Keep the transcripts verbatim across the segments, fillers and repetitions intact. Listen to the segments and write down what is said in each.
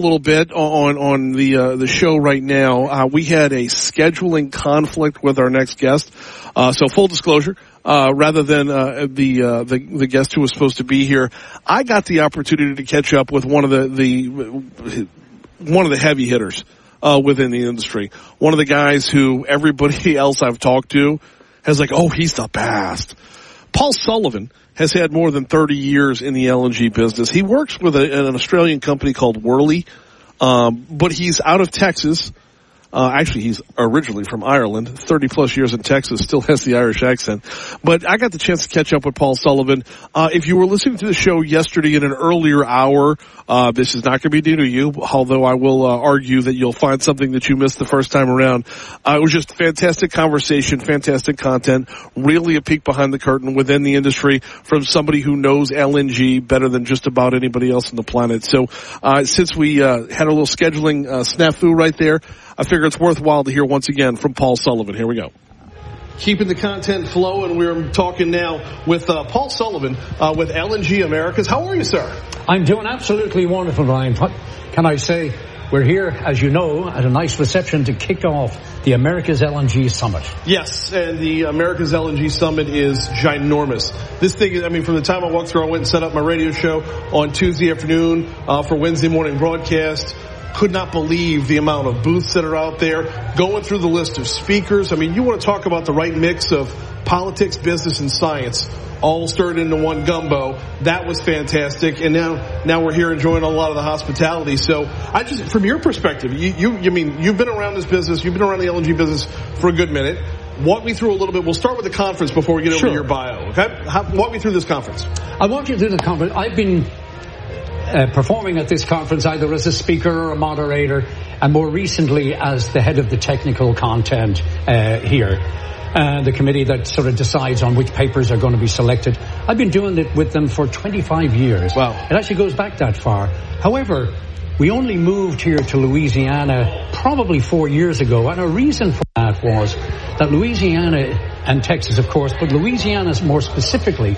little bit on on the uh, the show right now. Uh, we had a scheduling conflict with our next guest. Uh, so full disclosure, uh, rather than uh, the, uh, the the guest who was supposed to be here, I got the opportunity to catch up with one of the the one of the heavy hitters uh, within the industry. One of the guys who everybody else I've talked to has like, oh, he's the best. Paul Sullivan has had more than thirty years in the L N G business. He works with a, an Australian company called Worley, um, but he's out of Texas. Uh, actually, he's originally from Ireland, thirty plus years in Texas, still has the Irish accent. But I got the chance to catch up with Paul Sullivan. Uh, if you were listening to the show yesterday in an earlier hour, uh, this is not going to be new to you, although I will uh, argue that you'll find something that you missed the first time around. Uh, it was just fantastic conversation, fantastic content, really a peek behind the curtain within the industry from somebody who knows L N G better than just about anybody else on the planet. So, uh, since we, uh, had a little scheduling, uh, snafu right there, I figure it's worthwhile to hear once again from Paul Sullivan. Here we go. Keeping the content flowing, we're talking now with uh, Paul Sullivan uh, with L N G Americas. How are you, sir? I'm doing absolutely wonderful, Ryan. What can I say? We're here, as you know, at a nice reception to kick off the Americas L N G Summit. Yes, and the Americas L N G Summit is ginormous. This thing is, I mean, from the time I walked through, I went and set up my radio show on Tuesday afternoon uh, for Wednesday morning broadcast. Could not believe the amount of booths that are out there. Going through the list of speakers. I mean, you want to talk about the right mix of politics, business, and science all stirred into one gumbo. That was fantastic. And now, now we're here enjoying a lot of the hospitality. So I just, from your perspective, you, you, you mean, you've been around this business, you've been around the L N G business for a good minute. Walk me through a little bit. We'll start with the conference before we get over sure. to your bio, okay? How, walk me through this conference. I walk you through the conference. I've been Uh, performing at this conference either as a speaker or a moderator, and more recently as the head of the technical content uh, here, uh, the committee that sort of decides on which papers are going to be selected. I've been doing it with them for twenty-five years. Wow. It actually goes back that far. However, we only moved here to Louisiana probably four years ago, and a reason for that was that Louisiana and Texas, of course, but Louisiana more specifically,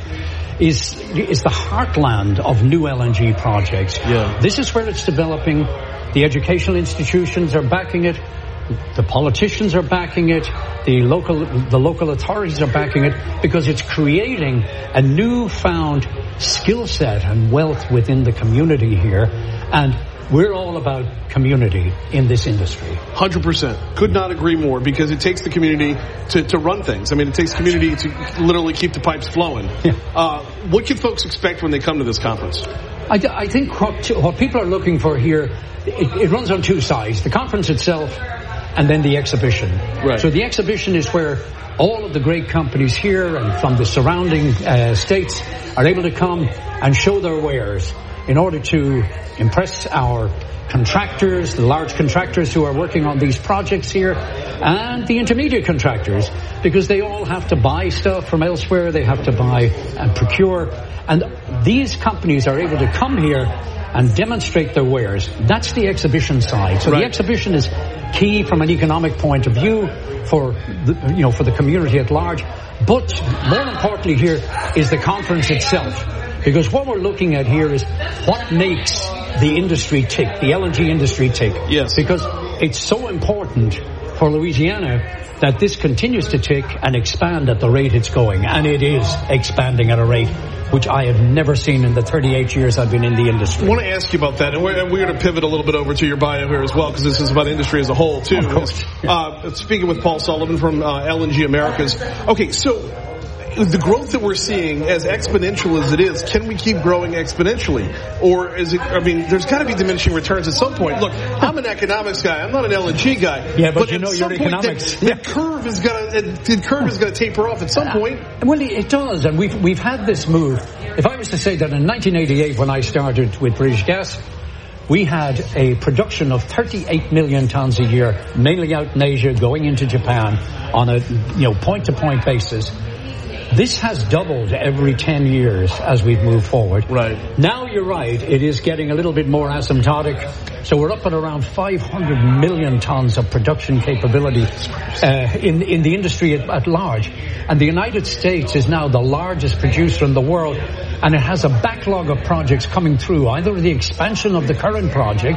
is is the heartland of new L N G projects. Yeah. This is where it's developing. The educational institutions are backing it. The politicians are backing it. The local the local authorities are backing it because it's creating a newfound skill set and wealth within the community here. And we're all about community in this industry. one hundred percent. Could not agree more, because it takes the community to, to run things. I mean, it takes community to literally keep the pipes flowing. Yeah. Uh, what can folks expect when they come to this conference? I, I think what, what people are looking for here, it, it runs on two sides. The conference itself and then the exhibition. Right. So the exhibition is where all of the great companies here and from the surrounding uh, states are able to come and show their wares in order to impress our contractors, the large contractors who are working on these projects here, and the intermediate contractors, because they all have to buy stuff from elsewhere, they have to buy and procure, and these companies are able to come here and demonstrate their wares. That's the exhibition side. So right. The exhibition is key from an economic point of view for the, you know, for the community at large, but more importantly here is the conference itself. Because what we're looking at here is what makes the industry tick, the L N G industry tick. Yes. Because it's so important for Louisiana that this continues to tick and expand at the rate it's going. And it is expanding at a rate which I have never seen in the thirty-eight years I've been in the industry. I want to ask you about that, and we're, we're going to pivot a little bit over to your bio here as well, because this is about industry as a whole, too. Of course. Uh, speaking with Paul Sullivan from uh, L N G Americas. Okay, so the growth that we're seeing, as exponential as it is, can we keep growing exponentially? Or is it, I mean, there's got to be diminishing returns at some point. Look, I'm an economics guy. I'm not an L N G guy. Yeah, but, but you know your economics. The, the curve is going to, the curve is going to taper off at some point. Well, it does, and we've, we've had this move. If I was to say that in nineteen eighty-eight, when I started with British Gas, we had a production of thirty-eight million tons a year, mainly out in Asia, going into Japan on a, you know, point-to-point basis. This has doubled every ten years as we've moved forward. Right. Now you're right, it is getting a little bit more asymptotic. So we're up at around five hundred million tons of production capability uh, in, in the industry at, at large. And the United States is now the largest producer in the world, and it has a backlog of projects coming through, either the expansion of the current projects, mm-hmm.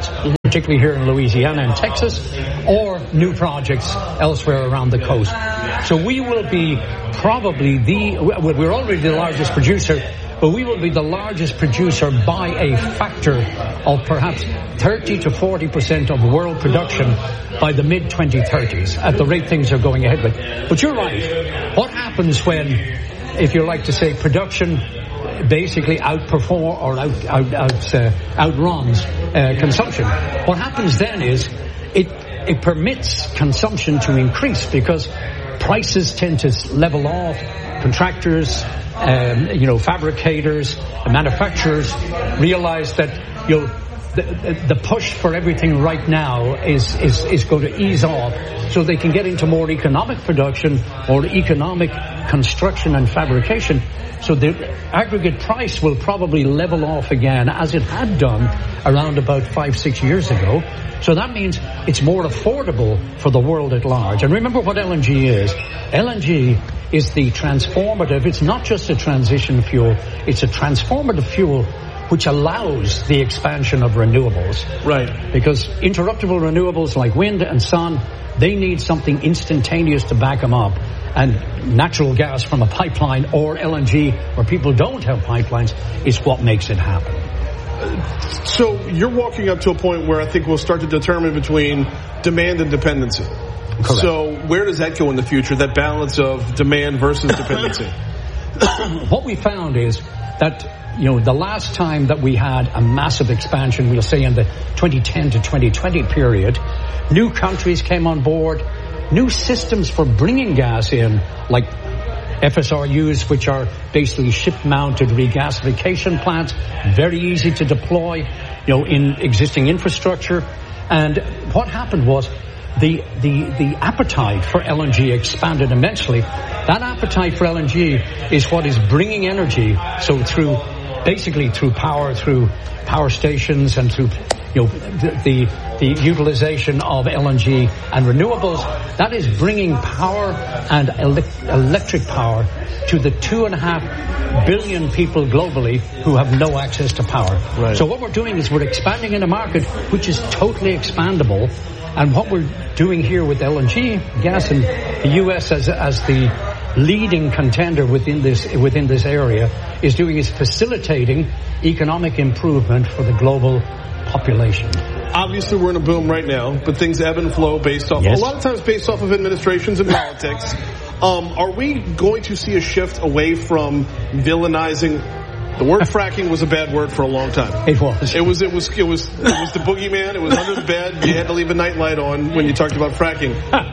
particularly here in Louisiana and Texas, or new projects elsewhere around the coast. So we will be probably the, well, we're already the largest producer, but we will be the largest producer by a factor of perhaps thirty to forty percent of world production by the mid twenty thirties at the rate things are going ahead with. But you're right. What happens when, if you like to say, production basically outperform or out, out, out uh, outruns uh, consumption? What happens then is it it permits consumption to increase because prices tend to level off. Contractors, um, you know, fabricators, manufacturers realize that, you know, the, the push for everything right now is, is, is going to ease off so they can get into more economic production or economic construction and fabrication. So the aggregate price will probably level off again as it had done around about five, six years ago. So that means it's more affordable for the world at large. And remember what L N G is. L N G is the transformative, it's not just a transition fuel, it's a transformative fuel which allows the expansion of renewables. Right. Because interruptible renewables like wind and sun, they need something instantaneous to back them up. And natural gas from a pipeline or L N G where people don't have pipelines is what makes it happen. So you're walking up to a point where I think we'll start to determine between demand and dependency. Correct. So where does that go in the future, that balance of demand versus dependency? What we found is that, you know, the last time that we had a massive expansion, we'll say in the twenty ten to twenty twenty period, new countries came on board, new systems for bringing gas in, like F S R Us, which are basically ship-mounted regasification plants, very easy to deploy, you know, in existing infrastructure. And what happened was the the the appetite for L N G expanded immensely. That appetite for L N G is what is bringing energy. So through basically through power, through power stations, and through, you know, the, the the utilization of L N G and renewables, that is bringing power and ele- electric power to the two and a half billion people globally who have no access to power. Right. So what we're doing is we're expanding in a market which is totally expandable. And what we're doing here with L N G gas in the U S as as the leading contender within this within this area is doing is facilitating economic improvement for the global population. Obviously, we're in a boom right now, but things ebb and flow based off, yes. a lot of times based off of administrations and politics. Um, are we going to see a shift away from villainizing? The word fracking was a bad word for a long time. It was. It was. It was. It was. It was the boogeyman. It was under the bed. You had to leave a nightlight on when you talked about fracking.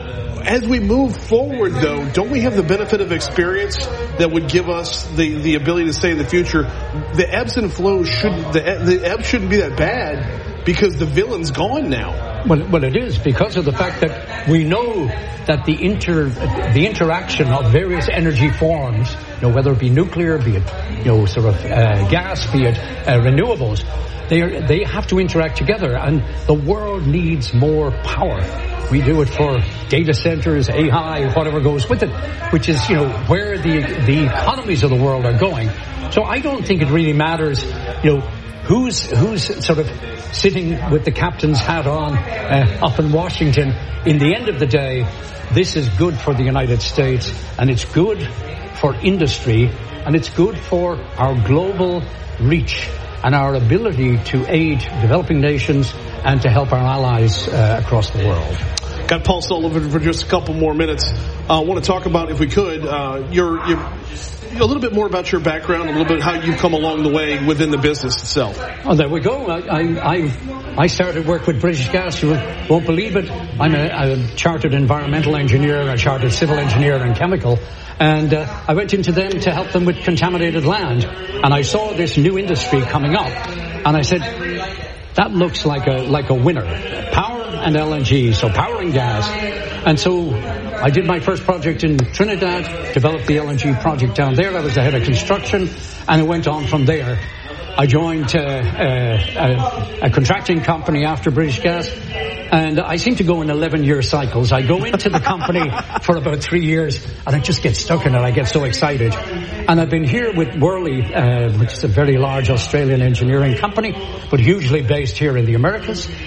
As we move forward, though, don't we have the benefit of experience that would give us the, the ability to say in the future, the ebbs and flows shouldn't the, the ebbs shouldn't be that bad because the villain's gone now. Well, well, it is because of the fact that we know that the inter the interaction of various energy forms, you know, whether it be nuclear, be it, you know, sort of uh, gas, be it uh, renewables, they are, they have to interact together, and the world needs more power. We do it for data centers, A I, whatever goes with it, which is, you know, where the the economies of the world are going. So I don't think it really matters, you know, who's who's sort of sitting with the captain's hat on uh, up in Washington. In the end of the day, this is good for the United States, and it's good for industry, and it's good for our global reach and our ability to aid developing nations and to help our allies uh, across the world. Got Paul Sullivan for just a couple more minutes. I uh, want to talk about, if we could, uh, your, your a little bit more about your background, a little bit how you've come along the way within the business itself. Oh, there we go. I I, I started work with British Gas. You won't believe it. I'm a, a chartered environmental engineer, a chartered civil engineer and chemical. And uh, I went into them to help them with contaminated land. And I saw this new industry coming up. And I said, that looks like a like a winner. Power and L N G, so power and gas. And so I did my first project in Trinidad, developed the L N G project down there. I was the head of construction, and it went on from there. I joined uh, uh, a, a contracting company after British Gas, and I seem to go in eleven-year cycles. I go into the company for about three years, and I just get stuck in it. I get so excited. And I've been here with Worley, uh, which is a very large Australian engineering company, but hugely based here in the Americas.